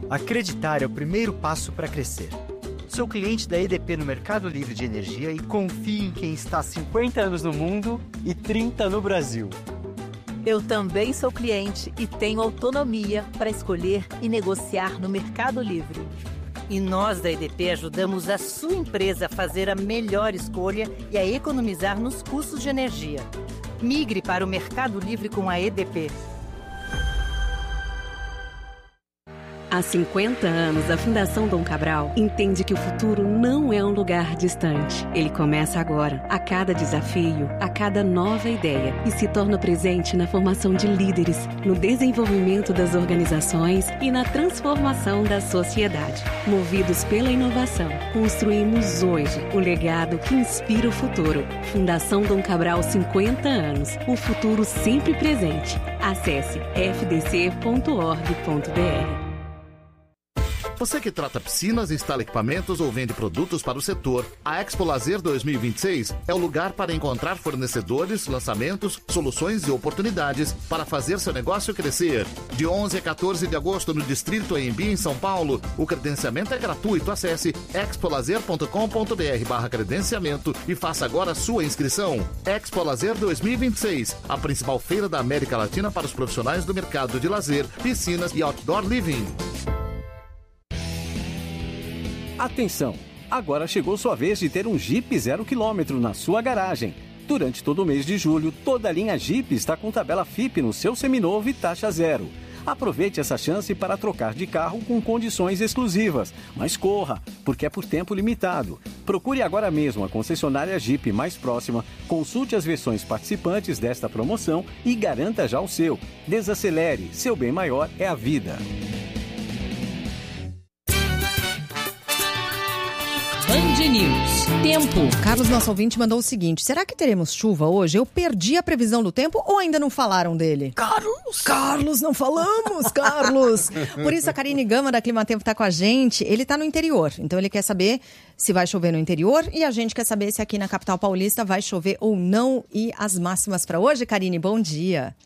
Acreditar é o primeiro passo para crescer. Sou cliente da EDP no Mercado Livre de Energia e confio em quem está há 50 anos no mundo e 30 no Brasil. Eu também sou cliente e tenho autonomia para escolher e negociar no Mercado Livre. E nós da EDP ajudamos a sua empresa a fazer a melhor escolha e a economizar nos custos de energia. Migre para o Mercado Livre com a EDP. Há 50 anos, a Fundação Dom Cabral entende que o futuro não é um lugar distante. Ele começa agora, a cada desafio, a cada nova ideia, e se torna presente na formação de líderes, no desenvolvimento das organizações e na transformação da sociedade. Movidos pela inovação, construímos hoje o legado que inspira o futuro. Fundação Dom Cabral, 50 anos. O futuro sempre presente. Acesse fdc.org.br. Você que trata piscinas, instala equipamentos ou vende produtos para o setor, a Expo Lazer 2026 é o lugar para encontrar fornecedores, lançamentos, soluções e oportunidades para fazer seu negócio crescer. De 11 a 14 de agosto no Distrito AMB, em São Paulo, o credenciamento é gratuito. Acesse expolazer.com.br/credenciamento e faça agora a sua inscrição. Expo Lazer 2026, a principal feira da América Latina para os profissionais do mercado de lazer, piscinas e outdoor living. Atenção! Agora chegou sua vez de ter um Jeep 0 km na sua garagem. Durante todo o mês de julho, toda a linha Jeep está com tabela FIP no seu seminovo e taxa zero. Aproveite essa chance para trocar de carro com condições exclusivas. Mas corra, porque é por tempo limitado. Procure agora mesmo a concessionária Jeep mais próxima, consulte as versões participantes desta promoção e garanta já o seu. Desacelere, seu bem maior é a vida. Band News. Tempo. Carlos, nosso ouvinte, mandou o seguinte: será que teremos chuva hoje? Eu perdi a previsão do tempo ou ainda não falaram dele? Carlos, não falamos, Carlos! Por isso a Karine Gama da Climatempo está com a gente. Ele está no interior, então ele quer saber se vai chover no interior e a gente quer saber se aqui na capital paulista vai chover ou não. E as máximas para hoje, Karine, bom dia.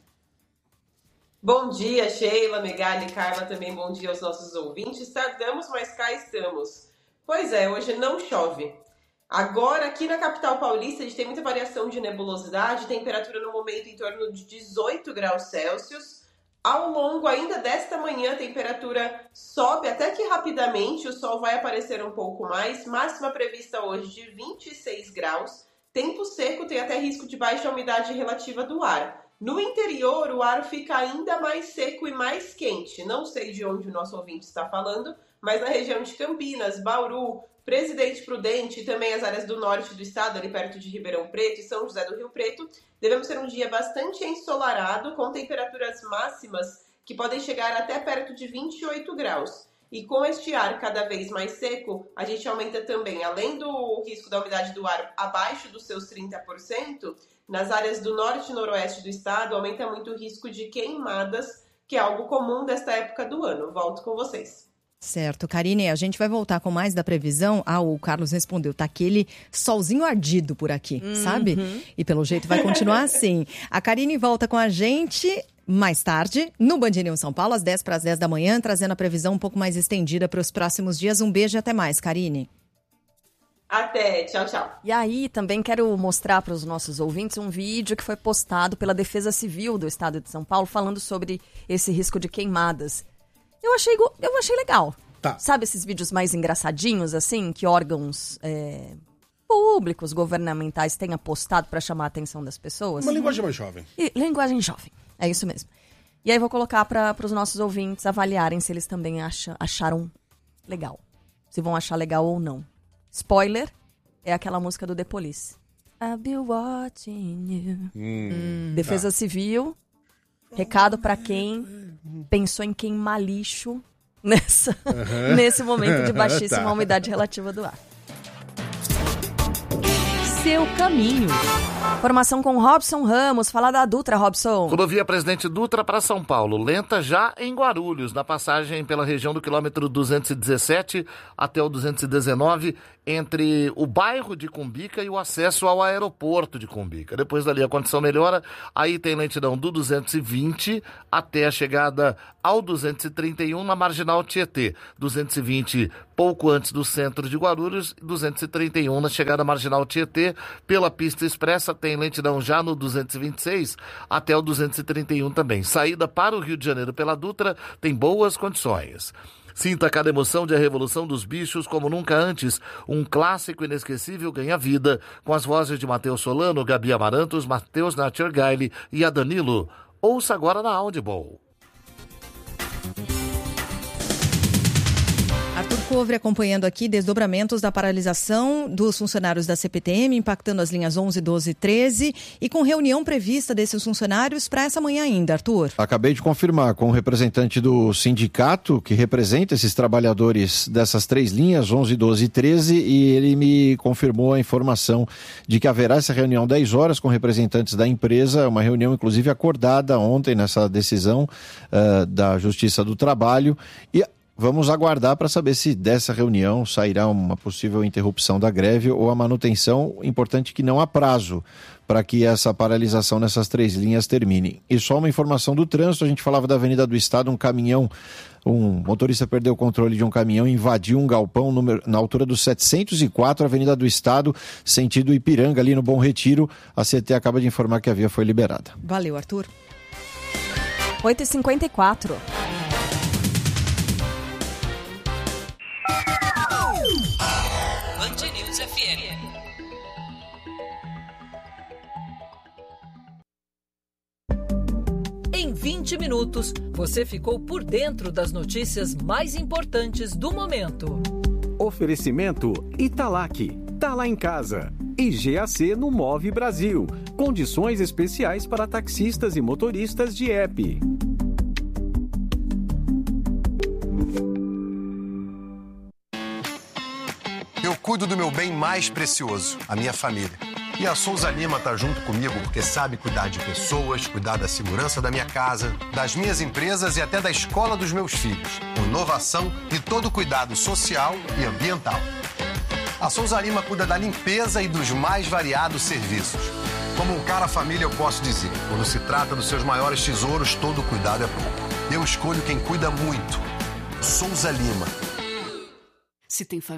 Bom dia, Sheila, Megali, Carla, também bom dia aos nossos ouvintes. Tardamos, mas cá estamos. Pois é, hoje não chove. Agora, aqui na capital paulista, a gente tem muita variação de nebulosidade, temperatura no momento em torno de 18 graus Celsius. Ao longo ainda desta manhã, a temperatura sobe até que rapidamente, o sol vai aparecer um pouco mais. Máxima prevista hoje de 26 graus. Tempo seco, tem até risco de baixa umidade relativa do ar. No interior, o ar fica ainda mais seco e mais quente. Não sei de onde o nosso ouvinte está falando, mas na região de Campinas, Bauru, Presidente Prudente e também as áreas do norte do estado, ali perto de Ribeirão Preto e São José do Rio Preto, devemos ter um dia bastante ensolarado, com temperaturas máximas que podem chegar até perto de 28 graus. E com este ar cada vez mais seco, a gente aumenta também, além do risco da umidade do ar abaixo dos seus 30%, nas áreas do norte e noroeste do estado, aumenta muito o risco de queimadas, que é algo comum desta época do ano. Volto com vocês. Certo, Karine, a gente vai voltar com mais da previsão. O Carlos respondeu, tá aquele solzinho ardido por aqui, sabe? E pelo jeito vai continuar assim. A Karine volta com a gente mais tarde, no Band News São Paulo, às 10 para as 10 da manhã, trazendo a previsão um pouco mais estendida para os próximos dias. Um beijo e até mais, Karine. Até, tchau, tchau. E aí, também quero mostrar para os nossos ouvintes um vídeo que foi postado pela Defesa Civil do Estado de São Paulo, falando sobre esse risco de queimadas. Eu achei legal. Tá. Sabe esses vídeos mais engraçadinhos, assim, que órgãos públicos, governamentais têm apostado para chamar a atenção das pessoas? Uma linguagem mais jovem. Linguagem jovem, é isso mesmo. E aí vou colocar para os nossos ouvintes avaliarem se eles também acharam legal. Se vão achar legal ou não. Spoiler, é aquela música do The Police. I'll be watching you. Defesa Civil, recado para quem pensou em queimar lixo nesse momento de baixíssima umidade relativa do ar. seu caminho. Formação com Robson Ramos. Fala da Dutra, Robson. Rodovia Presidente Dutra para São Paulo, lenta já em Guarulhos, na passagem pela região do quilômetro 217 até o 219, entre o bairro de Cumbica e o acesso ao aeroporto de Cumbica. Depois dali a condição melhora, aí tem lentidão do 220 até a chegada ao 231 na Marginal Tietê. 220 pouco antes do centro de Guarulhos, 231 na chegada à Marginal Tietê. Pela pista expressa tem lentidão já no 226 até o 231 também. Saída para o Rio de Janeiro pela Dutra tem boas condições. Sinta cada emoção de A Revolução dos Bichos como nunca antes. Um clássico inesquecível ganha vida com as vozes de Matheus Solano, Gabi Amarantos, Matheus Natchergaile e a Danilo. Ouça agora na Audible. Arthur Covre acompanhando aqui desdobramentos da paralisação dos funcionários da CPTM, impactando as linhas 11, 12 e 13, e com reunião prevista desses funcionários para essa manhã ainda, Arthur. Acabei de confirmar com o representante do sindicato que representa esses trabalhadores dessas 3 linhas, 11, 12 e 13, e ele me confirmou a informação de que haverá essa reunião 10 horas com representantes da empresa, uma reunião inclusive acordada ontem nessa decisão da Justiça do Trabalho, e vamos aguardar para saber se dessa reunião sairá uma possível interrupção da greve ou a manutenção. Importante que não há prazo para que essa paralisação nessas 3 linhas termine. E só uma informação do trânsito, a gente falava da Avenida do Estado, um motorista perdeu o controle de um caminhão e invadiu um galpão na altura do 704, Avenida do Estado, sentido Ipiranga, ali no Bom Retiro. A CT acaba de informar que a via foi liberada. Valeu, Arthur. 8h54. Band News FM. Em 20 minutos, você ficou por dentro das notícias mais importantes do momento. Oferecimento Italac. Tá lá em casa. E GAC no Move Brasil. Condições especiais para taxistas e motoristas de app. Eu cuido do meu bem mais precioso, a minha família. E a Souza Lima tá junto comigo porque sabe cuidar de pessoas, cuidar da segurança da minha casa, das minhas empresas e até da escola dos meus filhos, com inovação e todo cuidado social e ambiental. A Souza Lima cuida da limpeza e dos mais variados serviços. Como um cara família, eu posso dizer, quando se trata dos seus maiores tesouros, todo cuidado é pouco. Eu escolho quem cuida muito. Souza Lima. Se tem família.